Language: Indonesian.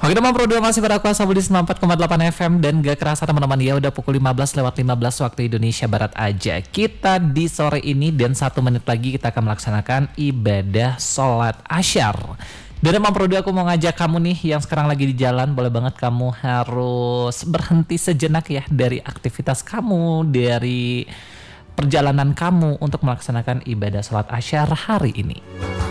Oke teman Pro 2 masih pada Kuasa Budi 94,8 FM dan gak kerasa teman-teman ya udah pukul 15:15 waktu Indonesia Barat aja. Kita di sore ini dan 1 menit lagi kita akan melaksanakan ibadah sholat asyar. Dan teman Pro 2 aku mau ngajak kamu nih yang sekarang lagi di jalan, boleh banget kamu harus berhenti sejenak ya dari aktivitas kamu, dari perjalanan kamu untuk melaksanakan ibadah sholat asyar hari ini.